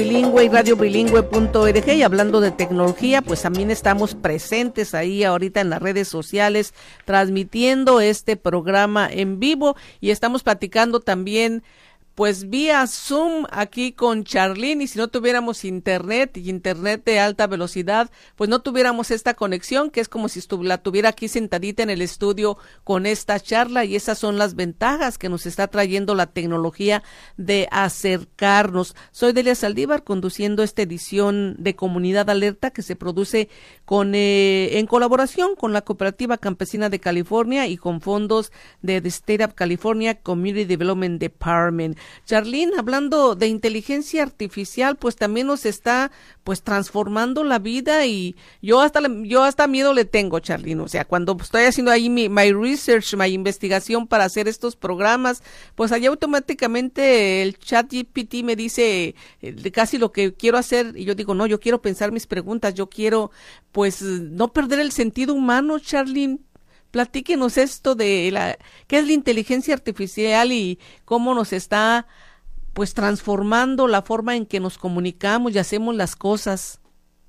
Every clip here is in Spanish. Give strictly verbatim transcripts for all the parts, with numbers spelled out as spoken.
Bilingüe y radio bilingüe punto org, y hablando de tecnología, pues también estamos presentes ahí ahorita en las redes sociales transmitiendo este programa en vivo, y estamos platicando también pues vía Zoom aquí con Charlene, y si no tuviéramos internet y internet de alta velocidad, pues no tuviéramos esta conexión, que es como si la tuviera aquí sentadita en el estudio con esta charla, y esas son las ventajas que nos está trayendo la tecnología de acercarnos. Soy Delia Saldívar, conduciendo esta edición de Comunidad Alerta, que se produce con eh, en colaboración con la Cooperativa Campesina de California y con fondos de The State of California Community Development Department. Charlene, hablando de inteligencia artificial, pues también nos está pues transformando la vida, y yo hasta yo hasta miedo le tengo, Charlene. O sea, cuando estoy haciendo ahí mi my research, mi investigación para hacer estos programas, pues allá automáticamente el chat G P T me dice eh, casi lo que quiero hacer, y yo digo, no, yo quiero pensar mis preguntas, yo quiero pues no perder el sentido humano, Charlene. Platíquenos esto de la qué es la inteligencia artificial y cómo nos está pues transformando la forma en que nos comunicamos y hacemos las cosas.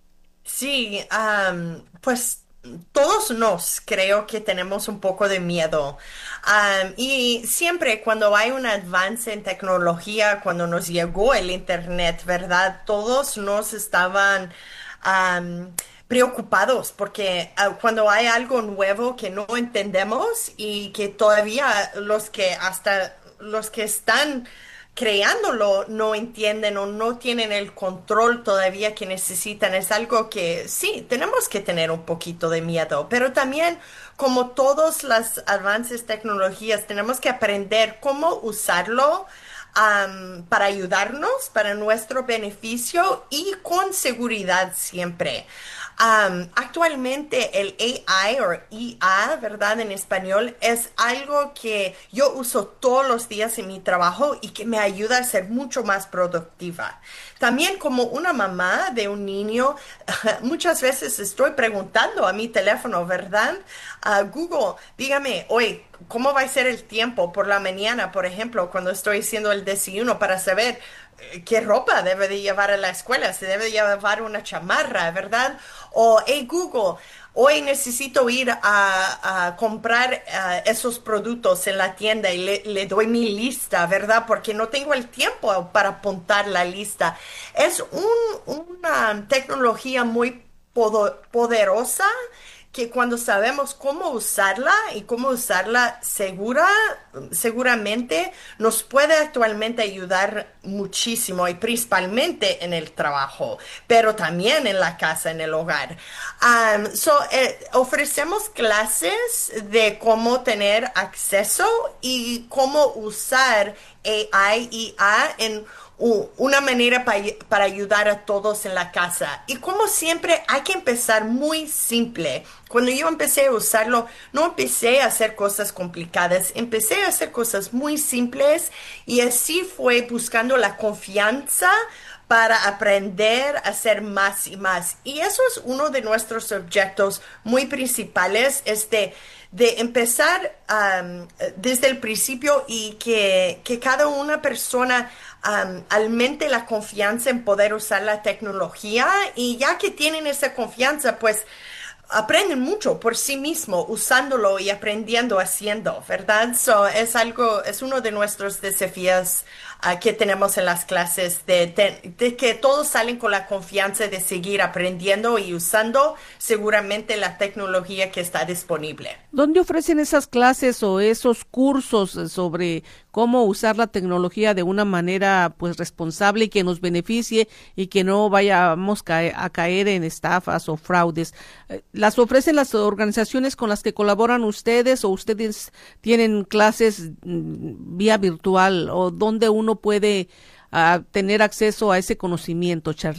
Sí, um, pues todos nos creo que tenemos un poco de miedo. Um, y siempre cuando hay un avance en tecnología, cuando nos llegó el internet, ¿verdad? Todos nos estaban um, preocupados porque uh, cuando hay algo nuevo que no entendemos y que todavía los que hasta los que están creándolo no entienden o no tienen el control todavía que necesitan, es algo que sí, tenemos que tener un poquito de miedo, pero también como todos los avances tecnologías tenemos que aprender cómo usarlo um, para ayudarnos, para nuestro beneficio y con seguridad siempre. Um, actualmente el A I o I A, ¿verdad? En español, es algo que yo uso todos los días en mi trabajo y que me ayuda a ser mucho más productiva. También como una mamá de un niño, muchas veces estoy preguntando a mi teléfono, ¿verdad? Uh, Google, dígame, hoy, ¿cómo va a ser el tiempo por la mañana, por ejemplo, cuando estoy haciendo el desayuno para saber qué ropa debe de llevar a la escuela? Se debe de llevar una chamarra, ¿verdad? O, hey Google, hoy necesito ir a, a comprar uh, esos productos en la tienda, y le, le doy mi lista, ¿verdad? Porque no tengo el tiempo para apuntar la lista. Es un, una tecnología muy podo- poderosa, que cuando sabemos cómo usarla y cómo usarla segura, seguramente nos puede actualmente ayudar muchísimo, y principalmente en el trabajo, pero también en la casa, en el hogar. Um, so, eh, ofrecemos clases de cómo tener acceso y cómo usar A I, I A en una manera pa para ayudar a todos en la casa. Y como siempre, hay que empezar muy simple. Cuando yo empecé a usarlo, no empecé a hacer cosas complicadas, empecé a hacer cosas muy simples, y así fue buscando la confianza para aprender a hacer más y más. Y eso es uno de nuestros objetivos muy principales, es de, de empezar um, desde el principio, y que, que cada una persona Um, aumente la confianza en poder usar la tecnología, y ya que tienen esa confianza, pues aprenden mucho por sí mismo usándolo y aprendiendo haciendo, ¿verdad? So, es algo, es uno de nuestros desafíos uh, que tenemos en las clases, de, de, de que todos salen con la confianza de seguir aprendiendo y usando seguramente la tecnología que está disponible. ¿Dónde ofrecen esas clases o esos cursos sobre cómo usar la tecnología de una manera pues responsable y que nos beneficie y que no vayamos ca- a caer en estafas o fraudes? ¿Las ofrecen las organizaciones con las que colaboran ustedes, o ustedes tienen clases mm, vía virtual, o dónde uno puede uh, tener acceso a ese conocimiento, Charlie?